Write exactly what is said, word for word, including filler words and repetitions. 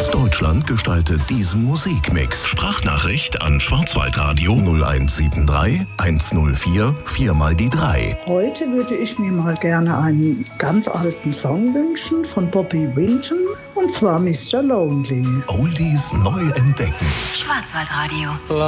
Ganz Deutschland gestaltet diesen Musikmix. Sprachnachricht an Schwarzwaldradio null eins sieben drei eins null vier vier mal die drei. Heute würde ich mir mal gerne einen ganz alten Song wünschen von Bobby Winton, und zwar Mister Lonely. Oldies neu entdecken. Schwarzwaldradio.